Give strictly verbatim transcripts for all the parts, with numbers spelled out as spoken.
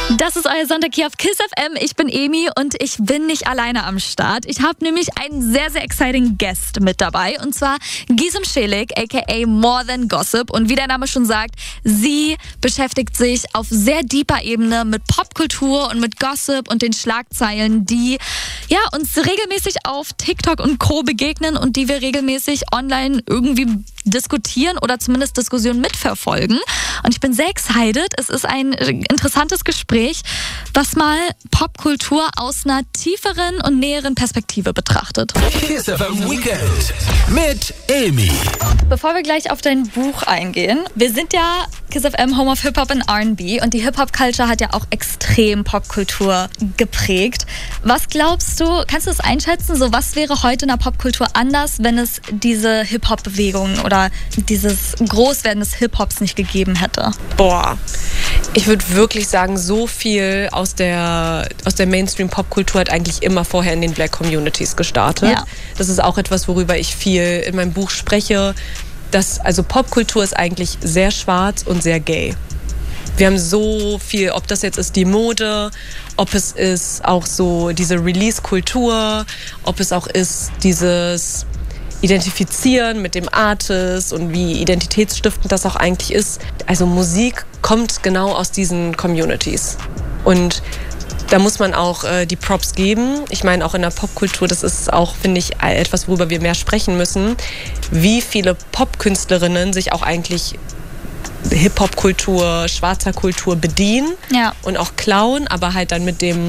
Das ist euer Sonntag hier auf KISS F M. Ich bin Emi und ich bin nicht alleine am Start. Ich habe nämlich einen sehr, sehr exciting Guest mit dabei. Und zwar Gizem Çelik, aka More Than Gossip. Und wie der Name schon sagt, sie beschäftigt sich auf sehr deeper Ebene mit Popkultur und mit Gossip und den Schlagzeilen, die ja, uns regelmäßig auf TikTok und Co. begegnen und die wir regelmäßig online irgendwie diskutieren oder zumindest Diskussionen mitverfolgen. Und ich bin sehr excited. Es ist ein interessantes Gespräch, was mal Popkultur aus einer tieferen und näheren Perspektive betrachtet. KISS F M Weekend mit Emi. Bevor wir gleich auf dein Buch eingehen, wir sind ja KISS F M Home of Hip-Hop und R and B und die Hip-Hop-Culture hat ja auch extrem Popkultur geprägt. Was glaubst du, kannst du das einschätzen, so was wäre heute in der Popkultur anders, wenn es diese Hip-Hop-Bewegung oder dieses Großwerden des Hip-Hops nicht gegeben hätte? Boah, ich würde wirklich sagen, so viel aus der, aus der Mainstream-Popkultur hat eigentlich immer vorher in den Black Communities gestartet. Ja. Das ist auch etwas, worüber ich viel in meinem Buch spreche. Dass, also Popkultur ist eigentlich sehr schwarz und sehr gay. Wir haben so viel, ob das jetzt ist die Mode, ob es ist auch so diese Release-Kultur, ob es auch ist dieses Identifizieren mit dem Artist und wie identitätsstiftend das auch eigentlich ist. Also Musik kommt genau aus diesen Communities. Und da muss man auch äh, die Props geben. Ich meine, auch in der Popkultur, das ist auch, finde ich, etwas, worüber wir mehr sprechen müssen, wie viele Popkünstlerinnen sich auch eigentlich Hip-Hop-Kultur, schwarzer Kultur bedienen Ja. und auch klauen, aber halt dann mit dem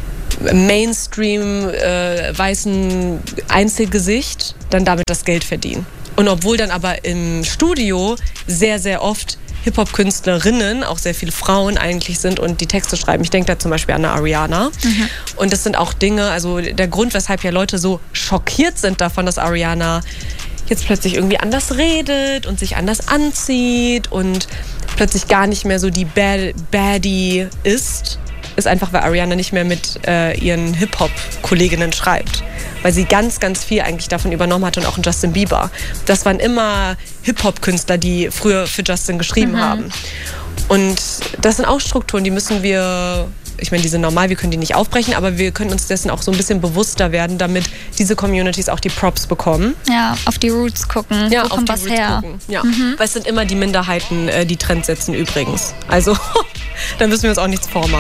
Mainstream äh, weißen Einzelgesicht dann damit das Geld verdienen. Und obwohl dann aber im Studio sehr, sehr oft Hip-Hop-Künstlerinnen, auch sehr viele Frauen eigentlich sind und die Texte schreiben. Ich denke da zum Beispiel an eine Ariana. Mhm. Und das sind auch Dinge, also der Grund, weshalb ja Leute so schockiert sind davon, dass Ariana jetzt plötzlich irgendwie anders redet und sich anders anzieht und plötzlich gar nicht mehr so die Bad Baddie ist, ist einfach, weil Ariana nicht mehr mit äh, ihren Hip-Hop-Kolleginnen schreibt. Weil sie ganz, ganz viel eigentlich davon übernommen hat und auch in Justin Bieber. Das waren immer Hip-Hop-Künstler, die früher für Justin geschrieben mhm. haben. Und das sind auch Strukturen, die müssen wir, ich meine, die sind normal, wir können die nicht aufbrechen, aber wir können uns dessen auch so ein bisschen bewusster werden, damit diese Communities auch die Props bekommen. Ja, auf die Roots gucken. Ja, Wo auf kommt die was Roots her? gucken. Ja. Mhm. Weil es sind immer die Minderheiten, äh, die Trends setzen übrigens. Also, da müssen wir uns auch nichts vormachen.